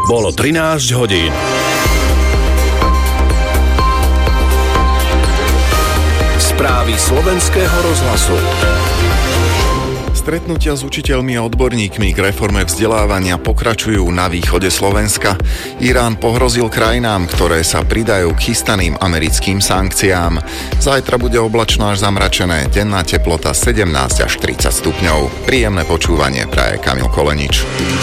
Bolo 13 hodín. Správy slovenského rozhlasu. Stretnutia s učiteľmi a odborníkmi k reforme vzdelávania pokračujú na východe Slovenska. Irán pohrozil krajinám, ktoré sa pridajú k chystaným americkým sankciám. Zajtra bude oblačno až zamračené, denná teplota 17 až 30 stupňov. Príjemné počúvanie praje Kamil Kolenič.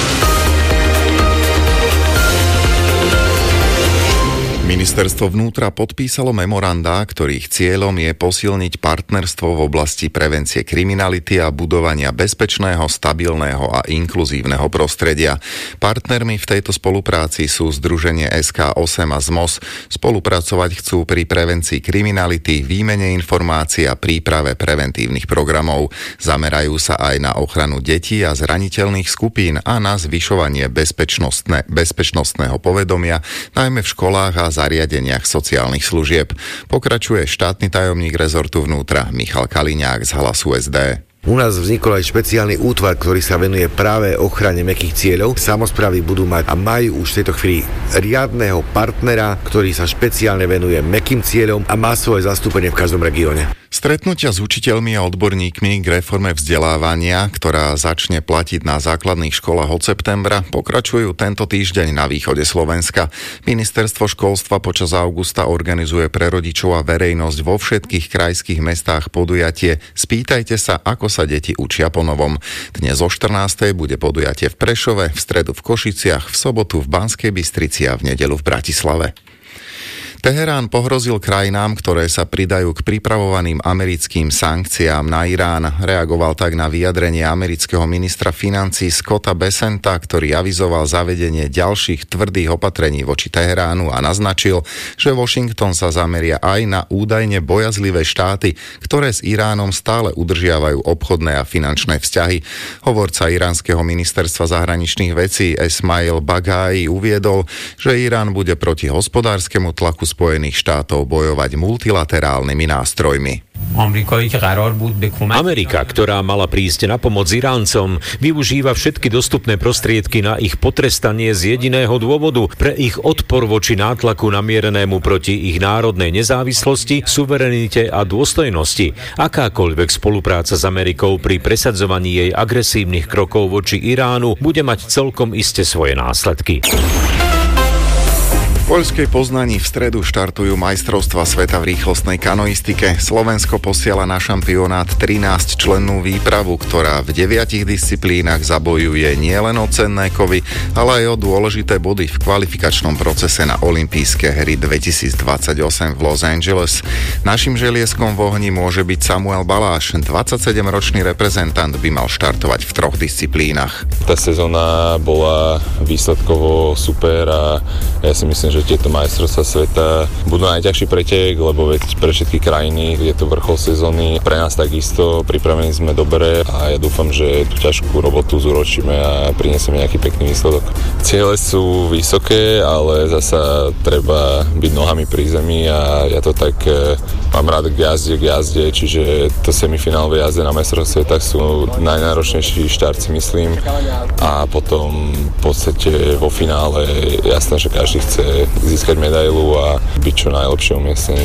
Ministerstvo vnútra podpísalo memorandá, ktorých cieľom je posilniť partnerstvo v oblasti prevencie kriminality a budovania bezpečného, stabilného a inkluzívneho prostredia. Partnermi v tejto spolupráci sú združenie SK8 a ZMOS. Spolupracovať chcú pri prevencii kriminality, výmene informácií a príprave preventívnych programov. Zamerajú sa aj na ochranu detí a zraniteľných skupín a na zvyšovanie bezpečnostného povedomia, najmä v školách a zariadeniach sociálnych služieb. Pokračuje štátny tajomník rezortu vnútra Michal Kaliňák z Hlasu SD. U nás vznikol aj špeciálny útvar, ktorý sa venuje práve ochrane mäkkých cieľov. Samosprávy budú mať a majú už v tejto chvíli riadneho partnera, ktorý sa špeciálne venuje mäkkým cieľom a má svoje zastúpenie v každom regióne. Stretnutia s učiteľmi a odborníkmi k reforme vzdelávania, ktorá začne platiť na základných školách od septembra, pokračujú tento týždeň na východe Slovenska. Ministerstvo školstva počas augusta organizuje pre rodičov a verejnosť vo všetkých krajských mestách podujatie Spýtajte sa, ako sa deti učia po novom. Dnes o 14:00 bude podujatie v Prešove, v stredu v Košiciach, v sobotu v Banskej Bystrici a v nedeľu v Bratislave. Teherán pohrozil krajinám, ktoré sa pridajú k pripravovaným americkým sankciám na Irán. Reagoval tak na vyjadrenie amerického ministra financií Scotta Bessenta, ktorý avizoval zavedenie ďalších tvrdých opatrení voči Teheránu a naznačil, že Washington sa zameria aj na údajne bojazlivé štáty, ktoré s Iránom stále udržiavajú obchodné a finančné vzťahy. Hovorca iránskeho ministerstva zahraničných vecí Esmail Baghai uviedol, že Irán bude proti hospodárskemu tlaku Spojených štátov bojovať multilaterálnymi nástrojmi. Amerika, ktorá mala prísť na pomoc Iráncom, využíva všetky dostupné prostriedky na ich potrestanie z jediného dôvodu, pre ich odpor voči nátlaku namierenému proti ich národnej nezávislosti, suverenite a dôstojnosti. Akákoľvek spolupráca s Amerikou pri presadzovaní jej agresívnych krokov voči Iránu bude mať celkom iste svoje následky. V poľskej Poznani v stredu štartujú majstrovstvá sveta v rýchlostnej kanoistike. Slovensko posiela na šampionát 13-člennú výpravu, ktorá v 9 disciplínach zabojuje nielen o cenné kovy, ale aj o dôležité body v kvalifikačnom procese na olympijské hry 2028 v Los Angeles. Naším želieskom v ohni môže byť Samuel Baláš. 27-ročný reprezentant by mal štartovať v 3 disciplínach. Tá sezóna bola výsledkovo super a ja si myslím, že tieto majstrovstvá sveta budú najťažší pretek, lebo veď pre všetky krajiny je to vrchol sezóny. Pre nás takisto, pripravení sme dobre a ja dúfam, že tú ťažkú robotu zúročíme a prinesieme nejaký pekný výsledok. Ciele sú vysoké, ale zasa treba byť nohami pri zemi a ja to tak mám rád k jazde, čiže to semifinálové jazde na majstrovstvách sveta sú najnáročnejší štart, si myslím, a potom v podstate vo finále jasné, že každý chce získať medailu a byť čo najlepšie umiestnený.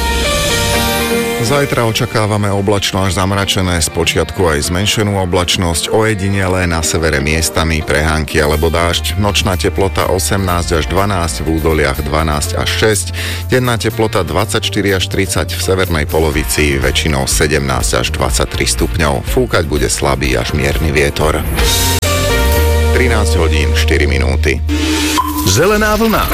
Zajtra očakávame oblačno až zamračené, spočiatku aj zmenšenú oblačnosť, ojedinele na severe miestami prehánky alebo dážď. Nočná teplota 18 až 12, v údoliach 12 až 6, denná teplota 24 až 30, v severnej polovici väčšinou 17 až 23 stupňov. Fúkať bude slabý až mierny vietor. 13 hodín 4 minúty. Zelená vlna.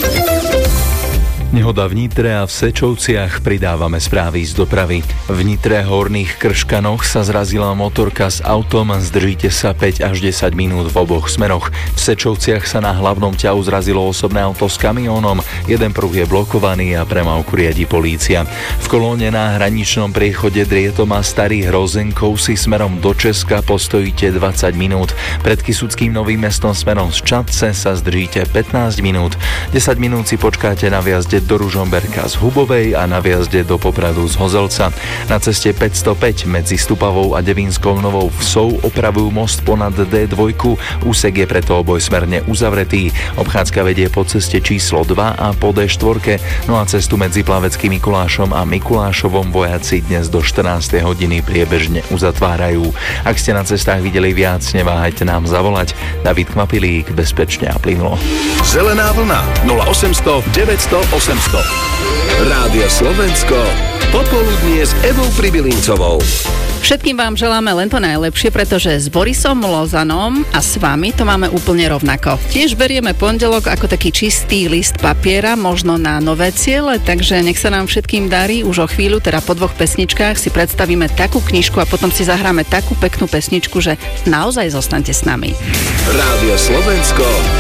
Nehoda v Nitre a v Sečovciach, pridávame správy z dopravy. V Nitre Horných Krškanoch sa zrazila motorka s autom, zdržíte sa 5 až 10 minút v oboch smeroch. V Sečovciach sa na hlavnom ťahu zrazilo osobné auto s kamiónom, jeden pruh je blokovaný a premávku riadi polícia. V kolóne na hraničnom priechode Drietom a Starých Hrozenkov si smerom do Česka postojíte 20 minút. Pred Kysuckým Novým Mestom smerom z Čadce sa zdržíte 15 minút. 10 minút si počkáte na viazde do Ružomberka z Hubovej a na viazde do Popradu z Hozelca. Na ceste 505 medzi Stupavou a Devínskou Novou Vsou opravujú most ponad D2, úsek je preto obojsmerne uzavretý. Obchádzka vedie po ceste číslo 2 a po D4, no a cestu medzi Plaveckým Mikulášom a Mikulášovom vojaci dnes do 14. hodiny priebežne uzatvárajú. Ak ste na cestách videli viac, neváhajte nám zavolať. David Kmapilík, bezpečne a plynulo. Zelená vlna 0800 900 800. Rádio Slovensko. Popoludnie s Evou Pribilincovou. Všetkým vám želáme len to najlepšie, pretože s Borisom Lozanom a s vami to máme úplne rovnako. Tiež berieme pondelok ako taký čistý list papiera, možno na nové ciele, takže nech sa nám všetkým darí. Už o chvíľu, teda po 2 pesničkách, si predstavíme takú knižku a potom si zahráme takú peknú pesničku, že naozaj zostaňte s nami. Rádio Slovensko.